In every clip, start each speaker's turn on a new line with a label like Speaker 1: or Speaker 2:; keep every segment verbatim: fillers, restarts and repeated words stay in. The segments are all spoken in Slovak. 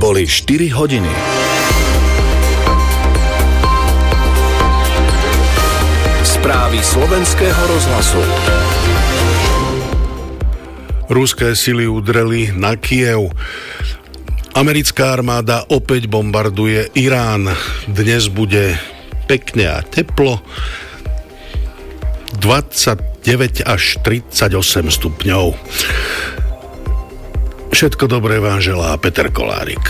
Speaker 1: Boli štyri hodiny. Správy slovenského rozhlasu.
Speaker 2: Ruské sily udreli na Kyjev. Americká armáda opäť bombarduje Irán. Dnes bude pekne a teplo. dvadsaťdeväť až tridsaťosem stupňov. Všetko dobré vám želá Peter Kolárik.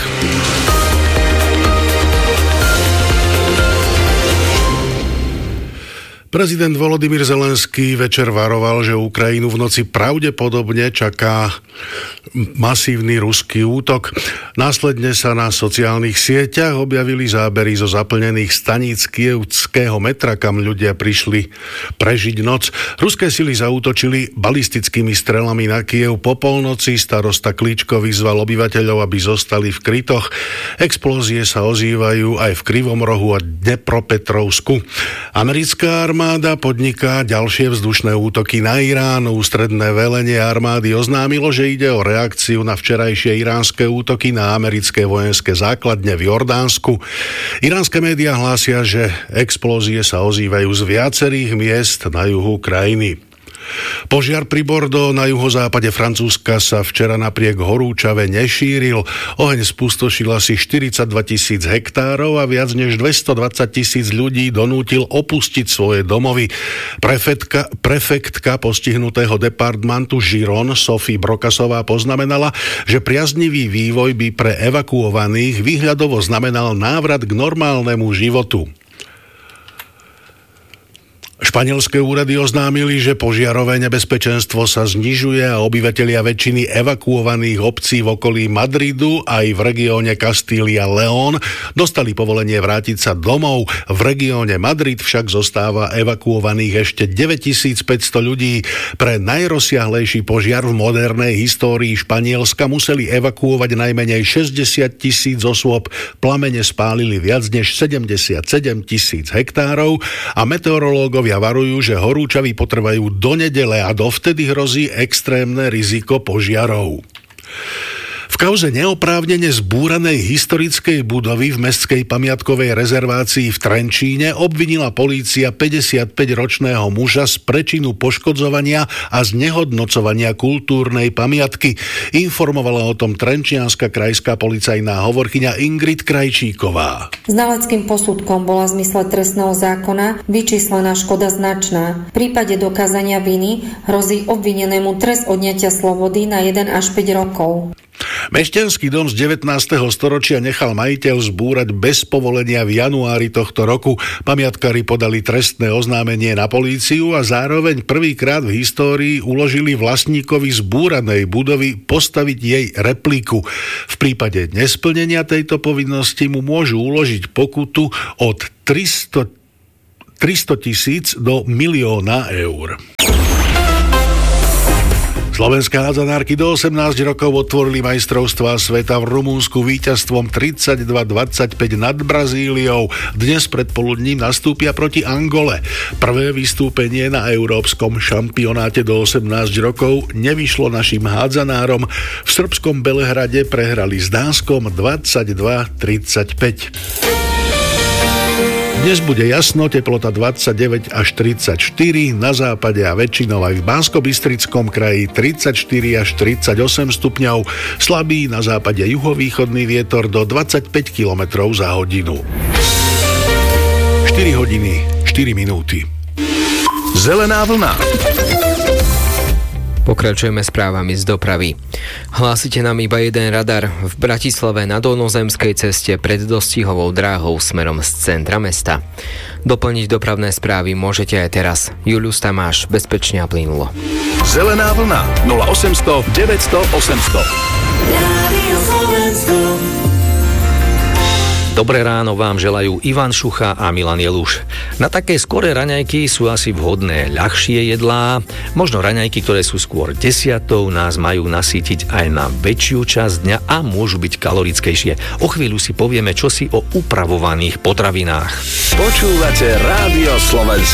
Speaker 2: Prezident Volodymyr Zelenský večer varoval, že Ukrajinu v noci pravdepodobne čaká masívny ruský útok. Následne sa na sociálnych sieťach objavili zábery zo zaplnených staníc kyjevského metra, kam ľudia prišli prežiť noc. Ruské sily zaútočili balistickými strelami na Kyjev po polnoci. Starosta Klíčko vyzval obyvateľov, aby zostali v krytoch. Explózie sa ozývajú aj v Krivom Rohu a Dnepropetrovsku. Americká armáda podniká ďalšie vzdušné útoky na Irán. Ústredné velenie armády oznámilo, že ide o reakciu na včerajšie iránske útoky na americké vojenské základne v Jordánsku. Iránske médiá hlásia, že explózie sa ozývajú z viacerých miest na juhu krajiny. Požiar pri Bordeaux na juhozápade Francúzska sa včera napriek horúčave nešíril. Oheň spustošil asi štyridsaťdva tisíc hektárov a viac než dvestodvadsať tisíc ľudí donútil opustiť svoje domovy. Prefektka, prefektka postihnutého departmantu Giron Sophie Brokasová poznamenala, že priaznivý vývoj by pre evakuovaných výhľadovo znamenal návrat k normálnemu životu. Španielské úrady oznámili, že požiarové nebezpečenstvo sa znižuje a obyvatelia väčšiny evakuovaných obcí v okolí Madridu aj v regióne Kastília León dostali povolenie vrátiť sa domov. V regióne Madrid však zostáva evakuovaných ešte deväťtisícpäťsto ľudí. Pre najrozsiahlejší požiar v modernej histórii Španielska museli evakuovať najmenej šesťdesiat tisíc osôb. Plamene spálili viac než sedemdesiatsedem tisíc hektárov a meteorológovia varujú, že horúčavy potrvajú do nedele a dovtedy hrozí extrémne riziko požiarov. V kauze neoprávnene zbúranej historickej budovy v mestskej pamiatkovej rezervácii v Trenčíne obvinila polícia päťdesiatpäťročného muža z prečinu poškodzovania a znehodnocovania kultúrnej pamiatky. Informovala o tom trenčianska krajská policajná hovorkyňa Ingrid Krajčíková.
Speaker 3: Znaleckým posudkom bola v zmysle trestného zákona vyčíslená škoda značná. V prípade dokázania viny hrozí obvinenému trest odňatia slobody na jeden až päť rokov.
Speaker 2: Mešťanský dom z devätnásteho storočia nechal majiteľ zbúrať bez povolenia v januári tohto roku. Pamiatkári podali trestné oznámenie na políciu a zároveň prvýkrát v histórii uložili vlastníkovi zbúranej budovy postaviť jej repliku. V prípade nesplnenia tejto povinnosti mu môžu uložiť pokutu od tristo tisíc do milióna eur. Slovenské hádzanárky do osemnásť rokov otvorili majstrovstvá sveta v Rumunsku víťazstvom tridsaťdva dvadsaťpäť nad Brazíliou. Dnes predpoludním nastúpia proti Angole. Prvé vystúpenie na európskom šampionáte do osemnásť rokov nevyšlo našim hádzanárom. V srbskom Belehrade prehrali s Dánskom dvadsaťdva tridsaťpäť. Dnes bude jasno, teplota dvadsaťdeväť až tridsaťštyri, na západe a väčšinou aj v Banskobystrickom kraji tridsaťštyri až tridsaťosem stupňov, slabý na západe juhovýchodný vietor do dvadsaťpäť kilometrov za hodinu. štyri hodiny, štyri minúty.
Speaker 1: Zelená vlna.
Speaker 4: Pokračujeme správami z dopravy. Hlásite nám iba jeden radar v Bratislave na Dolnozemskej ceste pred dostihovou dráhou smerom z centra mesta. Doplniť dopravné správy môžete aj teraz. Julius Tamáš, bezpečne a plynulo.
Speaker 1: Zelená vlna nula osemsto deväťsto osemsto.
Speaker 5: Dobré ráno vám želajú Ivan Šucha a Milan Jeluš. Na také skoré raňajky sú asi vhodné ľahšie jedlá. Možno raňajky, ktoré sú skôr desiatou, nás majú nasýtiť aj na väčšiu časť dňa a môžu byť kalorickejšie. O chvíľu si povieme čosi o upravovaných potravinách.
Speaker 1: Počúvate Rádio Slovensko.